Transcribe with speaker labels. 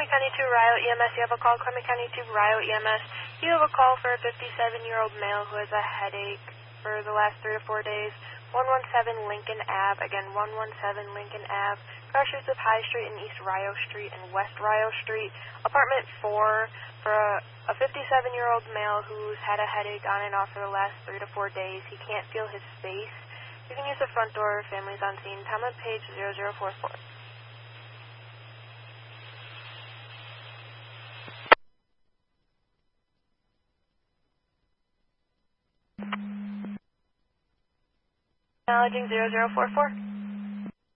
Speaker 1: Columbia County to Rio EMS. You have a call. Columbia County to Rio EMS. You have a call for a 57-year-old male who has a headache for the last 3 to 4 days. 117 Lincoln Ave. Again, 117 Lincoln Ave. Crossroads of High Street and East Rio Street and West Rio Street. Apartment 4 for a 57-year-old male who's had a headache on and off for the last 3 to 4 days. He can't feel his face. You can use the front door. Family's on scene. Time of page 0044. Acknowledging 0044.